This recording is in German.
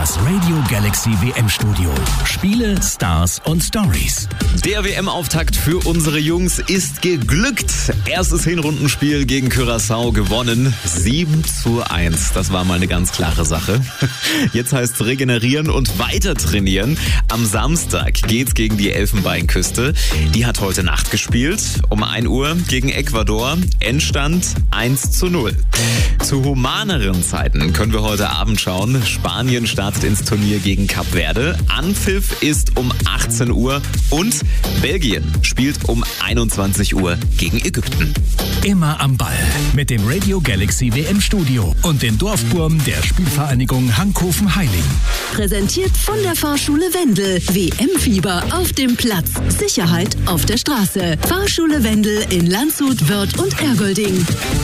Das Radio Galaxy WM-Studio. Spiele, Stars und Stories. Der WM-Auftakt für unsere Jungs ist geglückt. Erstes Hinrundenspiel gegen Curaçao gewonnen. 7:1. Das war mal eine ganz klare Sache. Jetzt heißt es regenerieren und weiter trainieren. Am Samstag geht's gegen die Elfenbeinküste. Die hat heute Nacht gespielt. Um 1 Uhr gegen Ecuador. Endstand 1:0. Zu humaneren Zeiten können wir heute Abend schauen. Spanien startet ins Turnier gegen Kap Verde. Anpfiff ist um 18 Uhr und Belgien spielt um 21 Uhr gegen Ägypten. Immer am Ball mit dem Radio Galaxy WM-Studio und den Dorfburm der Spielvereinigung Hankhofen-Heiling. Präsentiert von der Fahrschule Wendel. WM-Fieber auf dem Platz. Sicherheit auf der Straße. Fahrschule Wendel in Landshut, Wörth und Ergolding.